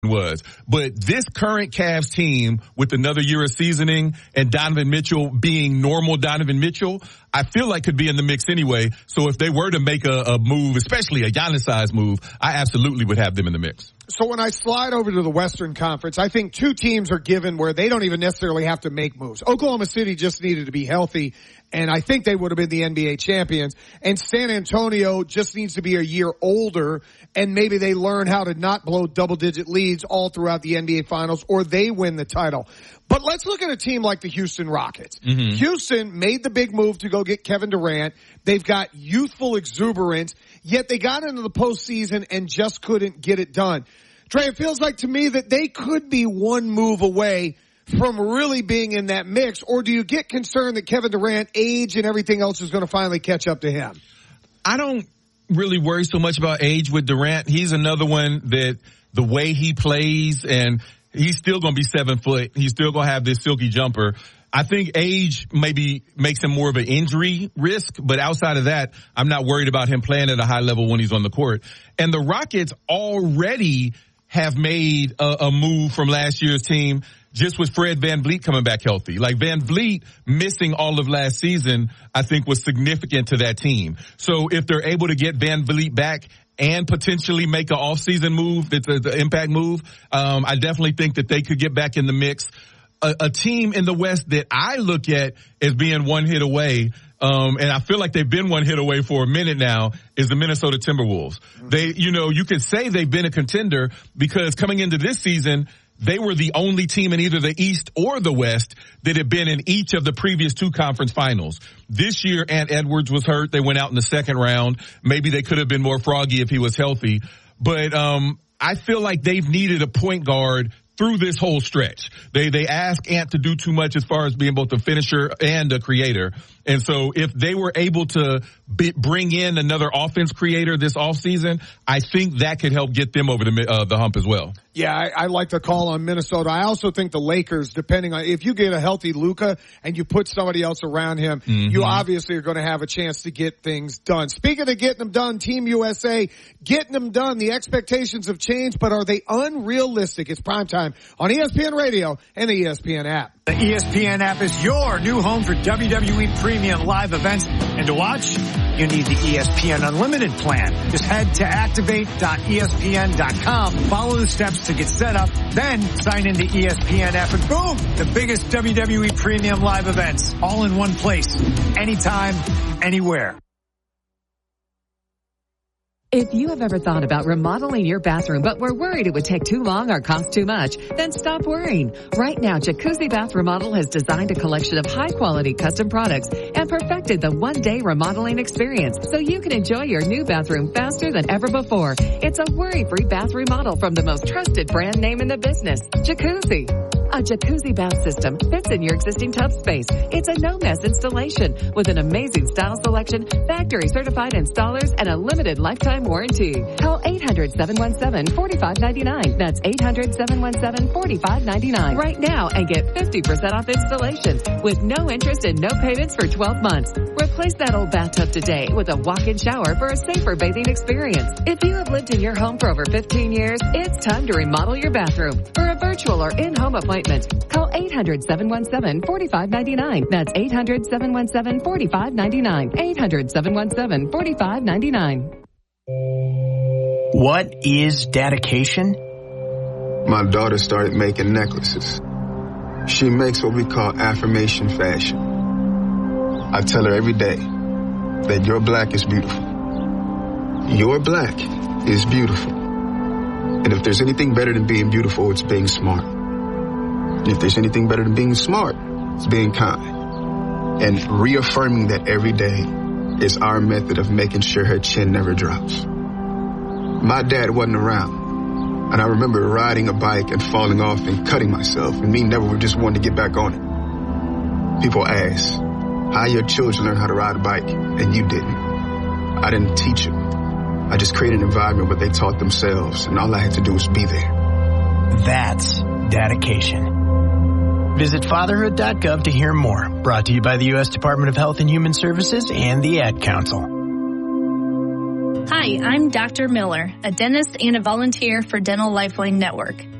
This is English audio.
was. But this current Cavs team with another year of seasoning and Donovan Mitchell being normal Donovan Mitchell, I feel like could be in the mix anyway. So if they were to make a move, especially a Giannis-sized move, I absolutely would have them in the mix. So when I slide over to the Western Conference, I think two teams are given where they don't even necessarily have to make moves. Oklahoma City just needed to be healthy, and I think they would have been the NBA champions. And San Antonio just needs to be a year older, and maybe they learn how to not blow double-digit leads all throughout the NBA Finals, or they win the title. But let's look at a team like the Houston Rockets. Mm-hmm. Houston made the big move to go get Kevin Durant. They've got youthful exuberance, yet they got into the postseason and just couldn't get it done. Trey, it feels like to me that they could be one move away from really being in that mix, or do you get concerned that Kevin Durant, age and everything else is going to finally catch up to him? I don't really worry so much about age with Durant. He's another one that the way he plays, and he's still going to be 7 foot. He's still going to have this silky jumper. I think age maybe makes him more of an injury risk, but outside of that, I'm not worried about him playing at a high level when he's on the court. And the Rockets already have made a move from last year's team just with Fred VanVleet coming back healthy. Like VanVleet missing all of last season, I think was significant to that team. So if they're able to get VanVleet back and potentially make an off-season move, that's the impact move, I definitely think that they could get back in the mix. A team in the West that I look at as being one hit away, and I feel like they've been one hit away for a minute now, is the Minnesota Timberwolves. They, you could say they've been a contender because coming into this season, they were the only team in either the East or the West that had been in each of the previous two conference finals. This year, Ant Edwards was hurt. They went out in the second round. Maybe they could have been more froggy if he was healthy. But I feel like they've needed a point guard through this whole stretch. They ask Ant to do too much as far as being both a finisher and a creator. And so if they were able to bring in another offense creator this offseason, I think that could help get them over the hump as well. Yeah, I like the call on Minnesota. I also think the Lakers, depending on if you get a healthy Luka and you put somebody else around him, you obviously are going to have a chance to get things done. Speaking of getting them done, Team USA, getting them done. The expectations have changed, but are they unrealistic? It's primetime on ESPN Radio and the ESPN app. The ESPN app is your new home for WWE Premium live events. And to watch, you need the ESPN Unlimited plan. Just head to activate.espn.com, follow the steps to get set up, then sign in the ESPN app, and boom, the biggest WWE Premium live events, all in one place, anytime, anywhere. If you have ever thought about remodeling your bathroom but were worried it would take too long or cost too much, then stop worrying. Right now, Jacuzzi Bath Remodel has designed a collection of high-quality custom products and perfected the one-day remodeling experience so you can enjoy your new bathroom faster than ever before. It's a worry-free bath remodel from the most trusted brand name in the business, Jacuzzi. A Jacuzzi bath system fits in your existing tub space. It's a no-mess installation with an amazing style selection, factory-certified installers, and a limited lifetime warranty. Call 800-717-4599. That's 800-717-4599 right now and get 50% off installations with no interest and no payments for 12 months. Replace that old bathtub today with a walk-in shower for a safer bathing experience. If you have lived in your home for over 15 years, it's time to remodel your bathroom. For a virtual or in-home appointment, call 800-717-4599. That's 800-717-4599. 800-717-4599. What is dedication? My daughter started making necklaces. She makes what we call affirmation fashion. I tell her every day that your black is beautiful. Your black is beautiful. And if there's anything better than being beautiful, it's being smart. And if there's anything better than being smart, it's being kind. And reaffirming that every day is our method of making sure her chin never drops. My dad wasn't around, and I remember riding a bike and falling off and cutting myself, and me never just wanting to get back on it. People ask, how your children learn how to ride a bike, and you didn't. I didn't teach them. I just created an environment where they taught themselves, and all I had to do was be there. That's dedication. Visit fatherhood.gov to hear more. Brought to you by the U.S. Department of Health and Human Services and the Ad Council. Hi, I'm Dr. Miller, a dentist and a volunteer for Dental Lifeline Network.